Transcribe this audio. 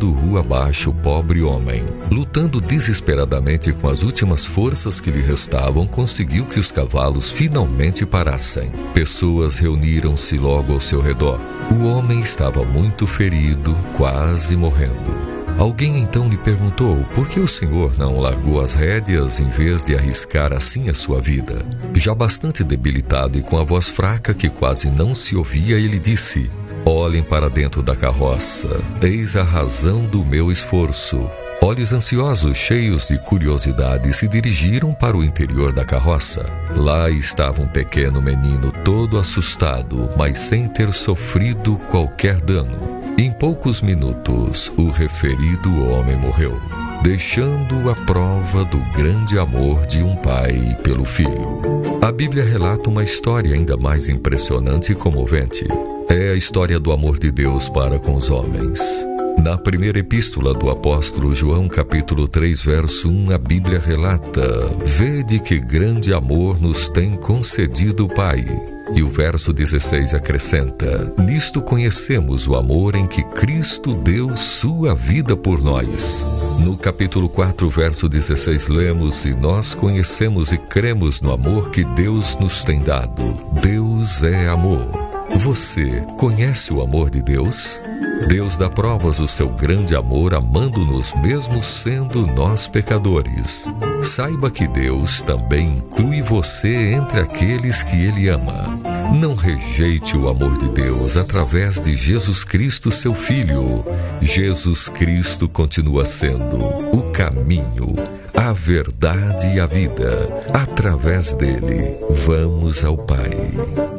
empurrando rua abaixo o pobre homem. Lutando desesperadamente com as últimas forças que lhe restavam, conseguiu que os cavalos finalmente parassem. Pessoas reuniram-se logo ao seu redor. O homem estava muito ferido, quase morrendo. Alguém então lhe perguntou por que o senhor não largou as rédeas em vez de arriscar assim a sua vida. Já bastante debilitado e com a voz fraca que quase não se ouvia, ele disse: olhem para dentro da carroça, eis a razão do meu esforço. Olhos ansiosos, cheios de curiosidade, se dirigiram para o interior da carroça. Lá estava um pequeno menino todo assustado, mas sem ter sofrido qualquer dano. Em poucos minutos, o referido homem morreu, deixando a prova do grande amor de um pai pelo filho. A Bíblia relata uma história ainda mais impressionante e comovente. É a história do amor de Deus para com os homens. Na primeira epístola do apóstolo João, capítulo 3, verso 1, a Bíblia relata: vede que grande amor nos tem concedido o Pai. E o verso 16 acrescenta: nisto conhecemos o amor em que Cristo deu sua vida por nós. No capítulo 4, verso 16, lemos: e nós conhecemos e cremos no amor que Deus nos tem dado. Deus é amor. Você conhece o amor de Deus? Deus dá provas do seu grande amor, amando-nos mesmo sendo nós pecadores. Saiba que Deus também inclui você entre aqueles que Ele ama. Não rejeite o amor de Deus através de Jesus Cristo, seu Filho. Jesus Cristo continua sendo o caminho, a verdade e a vida. Através dele, vamos ao Pai.